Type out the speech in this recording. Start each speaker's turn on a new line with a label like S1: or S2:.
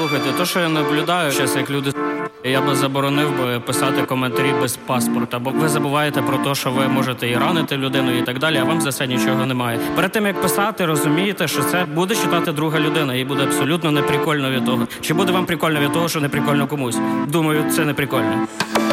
S1: Слухайте, то, що я наблюдаю зараз, як люди, я би заборонив би писати коментарі без паспорта, бо ви забуваєте про те, що ви можете і ранити людину і так далі, а вам за це нічого немає. Перед тим, як писати, розумієте, що це буде читати друга людина, і буде абсолютно неприкольно від того. Чи буде вам прикольно від того, що не прикольно комусь? Думаю, це не прикольно.